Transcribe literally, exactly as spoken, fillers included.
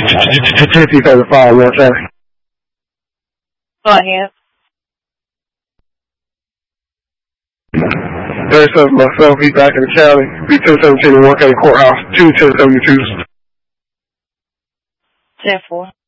fifty thirty-five, North County. Go ahead. thirty-seven myself, he's back in the county. B ten seventeen in Warren County Courthouse, two ten seventy-two. ten four.